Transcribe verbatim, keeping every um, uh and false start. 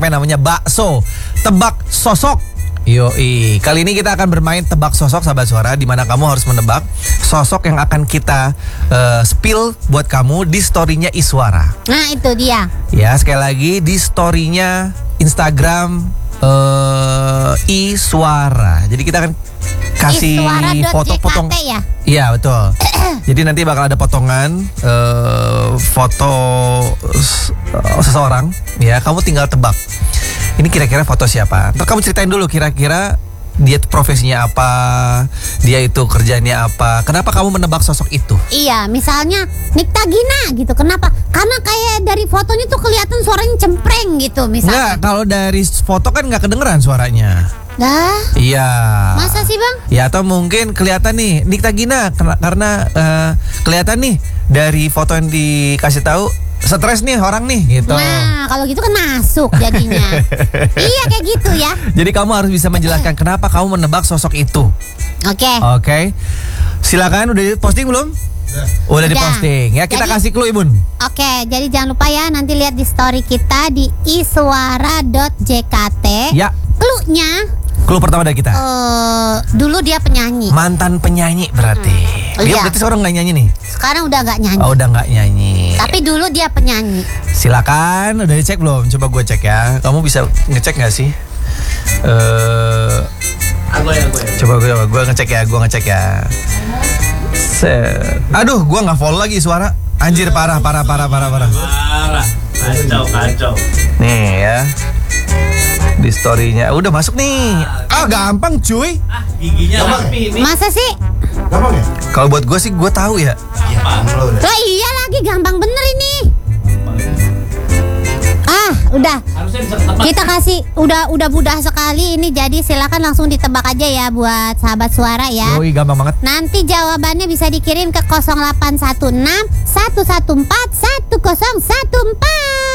segmen namanya Bakso Tebak Sosok. Yoi, kali ini kita akan bermain tebak sosok sahabat suara, di mana kamu harus menebak sosok yang akan kita uh, spill buat kamu di story-nya Iswara. Nah itu dia. Ya, sekali lagi di story-nya Instagram uh, Iswara. Jadi kita akan kasih foto potong. Ya? Iya betul. Jadi nanti bakal ada potongan uh, foto seseorang. Ya, kamu tinggal tebak. Ini kira-kira foto siapa? Ntar kamu ceritain dulu kira-kira dia tuh profesinya apa, dia itu kerjanya apa, kenapa kamu menebak sosok itu? Iya, misalnya Nikta Gina gitu. Kenapa? Karena kayak dari fotonya tuh kelihatan suaranya cempreng gitu misalnya. Nggak, kalau dari foto kan nggak kedengeran suaranya. Dah? Iya. Masa sih bang? Ya, atau mungkin kelihatan nih Nikta Gina karena uh, kelihatan nih dari foto yang dikasih tahu stres nih orang nih gitu. Nah kalau gitu kan masuk jadinya. Iya kayak gitu ya. Jadi kamu harus bisa menjelaskan kenapa kamu menebak sosok itu. Oke. okay. Oke okay. Silakan, udah di posting belum? Udah, udah di posting ya, kita jadi, kasih clue Ibun. Oke okay, jadi jangan lupa ya, nanti lihat di story kita di iswara dot j k t. Ya. Clue-nya Clue pertama dari kita. Uh, dulu dia penyanyi. Mantan penyanyi berarti. Hmm. Dia iya. berarti sekarang nggak nyanyi nih. Sekarang udah nggak nyanyi. Oh, udah nggak nyanyi. Tapi dulu dia penyanyi. Silakan, udah dicek belum? Coba gue cek ya. Kamu bisa ngecek nggak sih? Uh, aku ya, aku ya. Coba gue, gue ngecek ya, gue ngecek ya. Set. Aduh, gue nggak follow lagi suara. Anjir, parah, parah, parah, parah, parah. Parah, kacau, kacau. Nih ya. Di story-nya udah masuk nih. Ah, gampang cuy. Ah, giginya rapi ini. Masa sih? Gampang ya? Kalau buat gue sih gue tahu ya. Lah iya lagi gampang bener ini. Ah, udah. Kita kasih udah udah mudah sekali ini, jadi silakan langsung ditebak aja ya buat sahabat suara ya. Yoi, gampang banget. Nanti jawabannya bisa dikirim ke nol delapan satu enam satu satu empat satu nol satu empat.